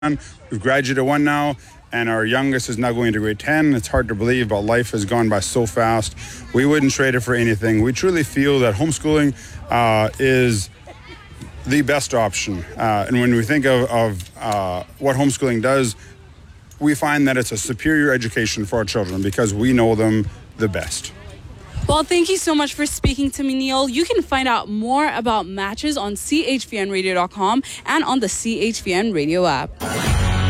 We've graduated one now, and our youngest is now going into grade 10. It's hard to believe, but life has gone by so fast. We wouldn't trade it for anything. We truly feel that homeschooling is the best option. And when we think of what homeschooling does, we find that it's a superior education for our children because we know them the best. Well, thank you so much for speaking to me, Neil. You can find out more about matches on chvnradio.com and on the CHVN radio app.